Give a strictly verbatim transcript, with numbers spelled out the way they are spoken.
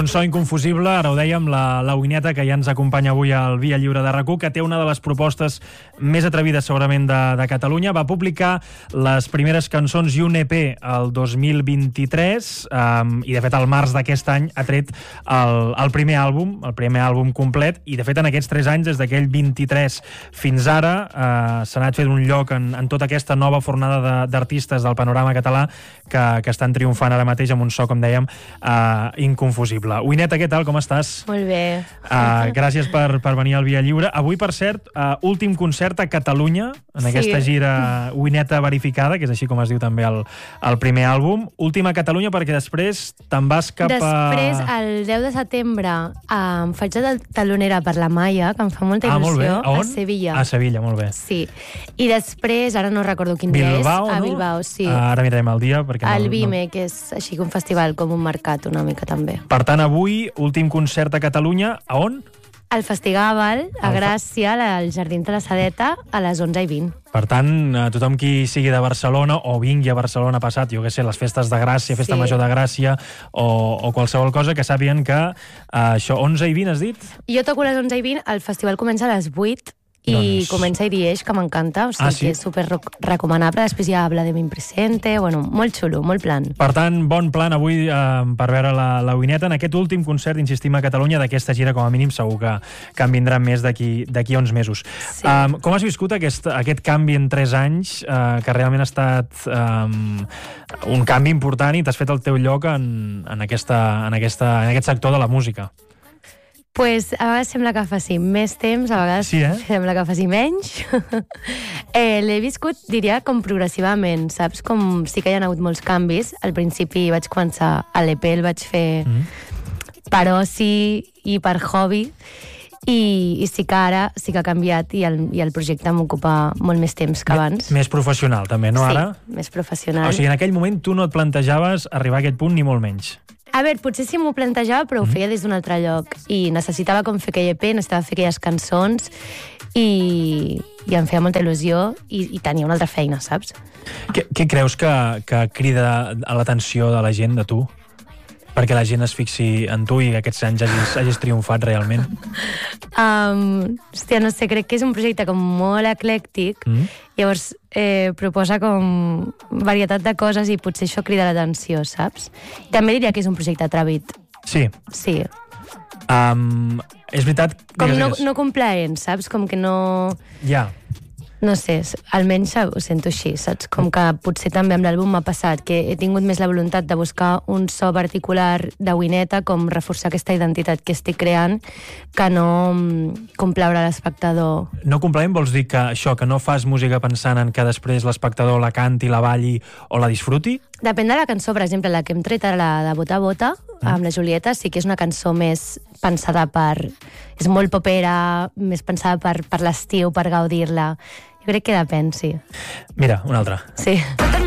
un so inconfusible, ara ho dèiem, la, la Wineta, que ja ens acompanya avui al Via Lliure de RAC u, que té una de les propostes més atrevides segurament de, de Catalunya. Va publicar les primeres cançons i un E P el dos mil vint-i-tres um, i, de fet, al març d'aquest any ha tret el, el primer àlbum, el primer àlbum complet, i, de fet, en aquests tres anys, des d'aquell vint-i-tres fins ara, uh, s'ha anat fent un lloc en, en tota aquesta nova fornada d'artistes de, del panorama català que, que estan triomfant ara mateix amb un so, com dèiem, uh, inconfusible. Wineta, què tal? Com estàs? Molt bé. Uh, gràcies per, per venir al Via Lliure. Avui, per cert, uh, últim concert a Catalunya, en sí. aquesta gira Wineta verificada, que és així com es diu també el, el primer àlbum. Últim a Catalunya, perquè després te'n vas cap a... Després, el deu de setembre, em um, faig de talonera per la Maia, que em fa molta ah, il·lusió, a, a Sevilla. A Sevilla, molt bé. Sí. I després, ara no recordo quin dia és, Bilbao, a no? Bilbao, sí. Uh, ara mirarem el dia. Perquè el no, Vime, no... que és així com un festival, com un mercat una mica també. Per tant, avui, últim concert a Catalunya, a on? Al Festigàbal, a Al Gràcia, al Jardí de la Sedeta, a les onze i vint. Per tant, tothom qui sigui de Barcelona o vingui a Barcelona passat, jo què sé, les festes de Gràcia, Festa sí. Major de Gràcia o, o qualsevol cosa, que sàpiguen que uh, això, onze i vint, has dit? Jo toco a les onze i vint, el festival comença a les vuit, i doncs... comença Irieix, que m'encanta, o sigui ah, sí? que és super recomanable. Després hi ha Vladimir Presente, bueno, molt xulo, molt plan. Per tant, bon plan avui eh, per veure la, la Wineta en aquest últim concert, insistim, a Catalunya, d'aquesta gira, com a mínim segur que, que en vindran més d'aquí d'aquí a uns mesos. Sí. Um, com has viscut aquest, aquest canvi en tres anys, uh, que realment ha estat um, un canvi important i t'has fet el teu lloc en, en, aquesta, en, aquesta, en aquest sector de la música? Pues a vegades sembla que faci més temps, a vegades sí, eh? sembla que faci menys. eh, L'he viscut, diria, com progressivament, saps? Com sí que hi ha hagut molts canvis. Al principi vaig començar a l'E P, el vaig fer mm. per oci i per hobby, i, i sí que ara sí que ha canviat i el, i el projecte m'ocupa molt més temps que abans. Més professional, també, no, sí, ara? Sí, més professional. O sigui, en aquell moment tu no et plantejaves arribar a aquest punt ni molt menys. A veure, potser sí m'ho plantejava, però ho feia des d'un altre lloc. I necessitava com fer aquell E P, necessitava fer aquelles cançons, i, i em feia molta il·lusió, i, i tenia una altra feina, saps? Què, què creus que, que crida a l'atenció de la gent, de tu? Perquè la gent es fixi en tu i aquests anys hagis, hagis triomfat realment? Um, hòstia, no sé, crec que és un projecte com molt eclèctic, mm. llavors eh, proposa com varietat de coses i potser això crida l'atenció, saps? També diria que és un projecte atrevit. Sí? Sí. Um, és veritat... Com digues, no, digues. no complaent, saps? Com que no... Ja. No sé, almenys ho sento així, saps? Com que potser també amb l'àlbum m'ha passat, que he tingut més la voluntat de buscar un so particular de Wineta, com reforçar aquesta identitat que estic creant, que no complaure l'espectador. No complaent vols dir que això, que no fas música pensant en que després l'espectador la canti, la balli o la disfruti? Depèn de la cançó, per exemple, la que hem tret ara, la de Bota Bota, mm. amb la Julieta, sí que és una cançó més pensada per... És molt popera, més pensada per, per l'estiu, per gaudir-la. Jo crec que depèn, sí. Mira, una altra. Sí.